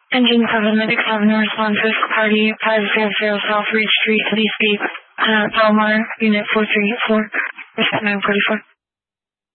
Engine 7, Medic 7, responses, party 500 South Ridge Street, Leescape, Palmar, Unit 434, 944.